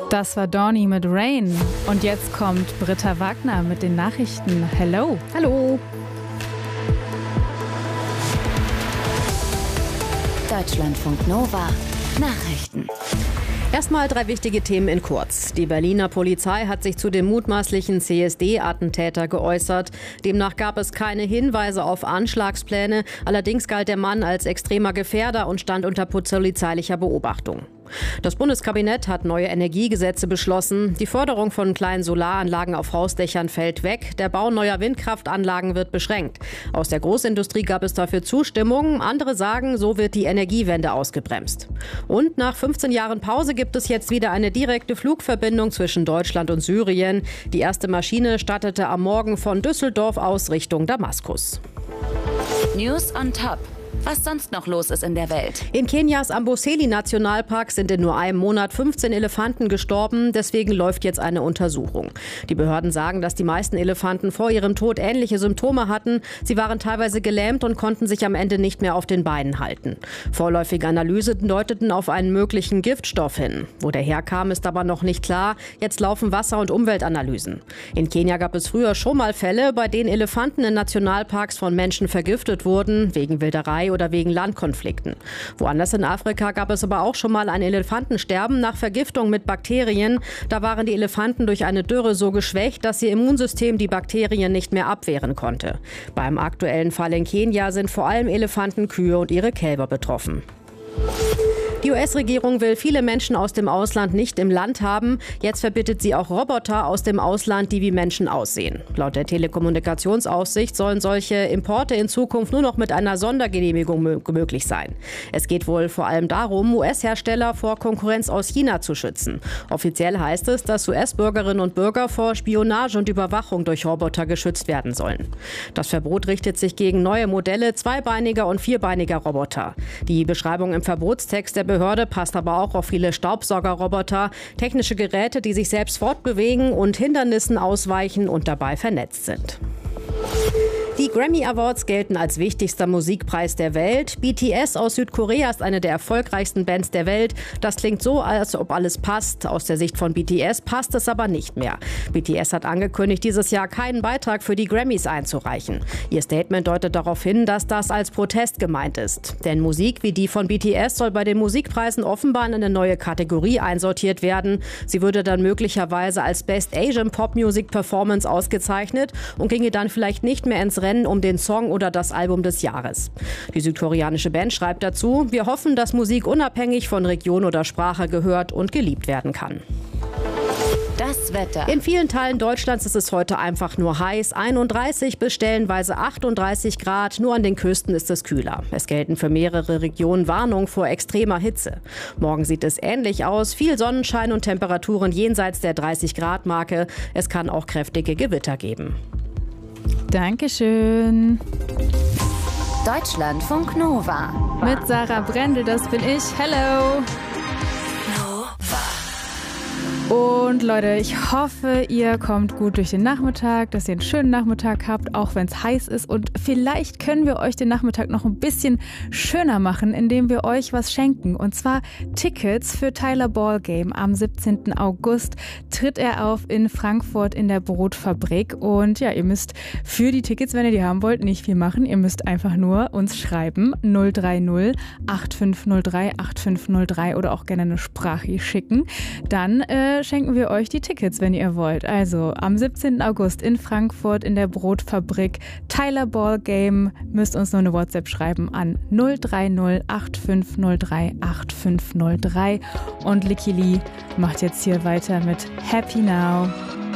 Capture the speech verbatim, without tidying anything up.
Das war Donny mit Rain. Und jetzt kommt Britta Wagner mit den Nachrichten. Hello. Hallo. Deutschlandfunk Nova. Nachrichten. Erstmal drei wichtige Themen in kurz. Die Berliner Polizei hat sich zu dem mutmaßlichen C S D-Attentäter geäußert. Demnach gab es keine Hinweise auf Anschlagspläne. Allerdings galt der Mann als extremer Gefährder und stand unter polizeilicher Beobachtung. Das Bundeskabinett hat neue Energiegesetze beschlossen. Die Förderung von kleinen Solaranlagen auf Hausdächern fällt weg. Der Bau neuer Windkraftanlagen wird beschränkt. Aus der Großindustrie gab es dafür Zustimmung. Andere sagen, so wird die Energiewende ausgebremst. Und nach fünfzehn Jahren Pause gibt es jetzt wieder eine direkte Flugverbindung zwischen Deutschland und Syrien. Die erste Maschine startete am Morgen von Düsseldorf aus Richtung Damaskus. News on Top. Was sonst noch los ist in der Welt. In Kenias Amboseli-Nationalpark sind in nur einem Monat fünfzehn Elefanten gestorben. Deswegen läuft jetzt eine Untersuchung. Die Behörden sagen, dass die meisten Elefanten vor ihrem Tod ähnliche Symptome hatten. Sie waren teilweise gelähmt und konnten sich am Ende nicht mehr auf den Beinen halten. Vorläufige Analysen deuteten auf einen möglichen Giftstoff hin. Wo der herkam, ist aber noch nicht klar. Jetzt laufen Wasser- und Umweltanalysen. In Kenia gab es früher schon mal Fälle, bei denen Elefanten in Nationalparks von Menschen vergiftet wurden, wegen Wilderei oder wegen Landkonflikten. Woanders in Afrika gab es aber auch schon mal ein Elefantensterben nach Vergiftung mit Bakterien. Da waren die Elefanten durch eine Dürre so geschwächt, dass ihr Immunsystem die Bakterien nicht mehr abwehren konnte. Beim aktuellen Fall in Kenia sind vor allem Elefanten, Kühe und ihre Kälber betroffen. Die U S-Regierung will viele Menschen aus dem Ausland nicht im Land haben. Jetzt verbietet sie auch Roboter aus dem Ausland, die wie Menschen aussehen. Laut der Telekommunikationsaufsicht sollen solche Importe in Zukunft nur noch mit einer Sondergenehmigung möglich sein. Es geht wohl vor allem darum, U S-Hersteller vor Konkurrenz aus China zu schützen. Offiziell heißt es, dass U S-Bürgerinnen und Bürger vor Spionage und Überwachung durch Roboter geschützt werden sollen. Das Verbot richtet sich gegen neue Modelle zweibeiniger und vierbeiniger Roboter. Die Beschreibung im Verbotstext der Behörde passt aber auch auf viele Staubsaugerroboter, technische Geräte, die sich selbst fortbewegen und Hindernissen ausweichen und dabei vernetzt sind. Die Grammy Awards gelten als wichtigster Musikpreis der Welt. B T S aus Südkorea ist eine der erfolgreichsten Bands der Welt. Das klingt so, als ob alles passt. Aus der Sicht von B T S passt es aber nicht mehr. B T S hat angekündigt, dieses Jahr keinen Beitrag für die Grammys einzureichen. Ihr Statement deutet darauf hin, dass das als Protest gemeint ist. Denn Musik wie die von B T S soll bei den Musikpreisen offenbar in eine neue Kategorie einsortiert werden. Sie würde dann möglicherweise als Best Asian Pop Music Performance ausgezeichnet und ginge dann vielleicht nicht mehr ins Rennen um den Song oder das Album des Jahres. Die südkoreanische Band schreibt dazu: Wir hoffen, dass Musik unabhängig von Region oder Sprache gehört und geliebt werden kann. Das Wetter. In vielen Teilen Deutschlands ist es heute einfach nur heiß. einunddreißig bis stellenweise achtunddreißig Grad. Nur an den Küsten ist es kühler. Es gelten für mehrere Regionen Warnungen vor extremer Hitze. Morgen sieht es ähnlich aus. Viel Sonnenschein und Temperaturen jenseits der dreißig Grad Marke. Es kann auch kräftige Gewitter geben. Dankeschön. Deutschlandfunk Nova. Mit Sarah Brendel, das bin ich. Hello. Und Leute, ich hoffe, ihr kommt gut durch den Nachmittag, dass ihr einen schönen Nachmittag habt, auch wenn es heiß ist. Und vielleicht können wir euch den Nachmittag noch ein bisschen schöner machen, indem wir euch was schenken. Und zwar Tickets für Tyler Ballgame. Am siebzehnten August tritt er auf in Frankfurt in der Brotfabrik. Und ja, ihr müsst für die Tickets, wenn ihr die haben wollt, nicht viel machen. Ihr müsst einfach nur uns schreiben, null drei null acht fünf null drei acht fünf null drei oder auch gerne eine Sprache schicken. Dann äh, schenken wir euch die Tickets, wenn ihr wollt. Also am siebzehnten August in Frankfurt in der Brotfabrik Tyler Ballgame. Müsst uns nur eine WhatsApp schreiben an null drei null acht fünf null drei acht fünf null drei. Und Licky Lee macht jetzt hier weiter mit Happy Now.